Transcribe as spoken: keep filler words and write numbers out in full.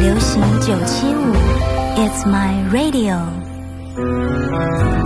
流行九七五 It's my radio。